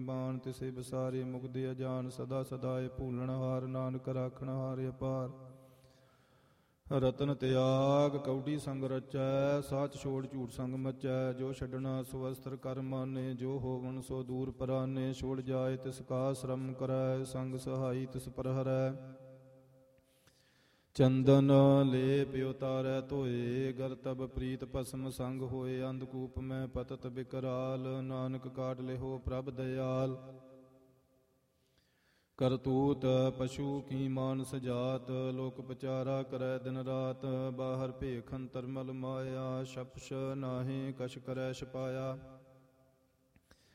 ਬਾਣ ਤਿਸੇ ਵਿਸਾਰੇ ਮੁਕਦੇ ਅਜਾਨ ਸਦਾ ਸਦਾਏ ਭੂਲਣ ਹਾਰ ਨਾਨਕ ਰਾਖਣ ਹਾਰ ਅਪਾਰ। ਰਤਨ ਤਿਆਗ ਕੌਡੀ ਸੰਗ ਰਚੈ ਸਾਚ ਛੋੜ ਝੂਠ ਸੰਗ ਮਚੈ। ਜੋ ਛੱਡਣਾ ਸੋ ਅਸਤਰ ਕਰ ਮਾਨੇ ਜੋ ਹੋਵਨ ਸੋ ਦੂਰ ਪਰਾਨੇ। ਛੋੜ ਜਾਏ ਤਿਸ ਕਾ ਸ਼ਰਮ ਕਰੈ ਸੰਗ ਸਹਾਈ ਤਿਸ ਪਰ ਹਰੈ। ਚੰਦਨ ਲੇਪ ਉਤਾਰੈ ਧੋਏ ਗਰਤਬ ਪ੍ਰੀਤ ਭਸਮ ਸੰਗ ਹੋਏ। ਅੰਧਕੂਪ ਮੈਂ ਪਤਤ ਬਿਕਰਾਲ ਨਾਨਕ ਕਾਟ ਲਿਹੋ ਪ੍ਰਭ ਦਇਆਲ। ਕਰਤੂਤ ਪਸ਼ੂ ਕੀ ਮਾਨਸ ਜਾਤ ਲੋਕ ਪਚਾਰਾ ਕਰੈ ਦਿਨ ਰਾਤ। ਬਾਹਰ ਭੇਖ ਅੰਤਰ ਮਲ ਮਾਇਆ ਛਪਛ ਨਾਹੀਂ ਕਛ ਕਰੈ ਛਪਾਇਆ।